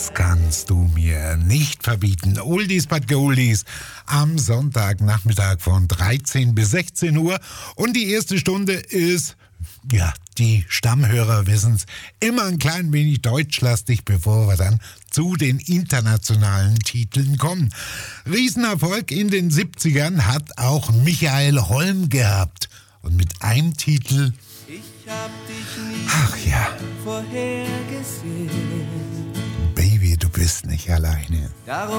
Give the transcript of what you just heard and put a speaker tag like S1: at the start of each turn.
S1: Das kannst du mir nicht verbieten. Oldies but Goldies am Sonntagnachmittag von 13 bis 16 Uhr. Und die erste Stunde ist, ja, die Stammhörer wissen's, immer ein klein wenig deutschlastig, bevor wir dann zu den internationalen Titeln kommen. Riesenerfolg in den 70ern hat auch Michael Holm gehabt. Und mit einem Titel,
S2: Ich hab dich nie
S1: ach ja,
S2: vorhergesehen.
S1: Baby, du bist nicht alleine.
S2: Darum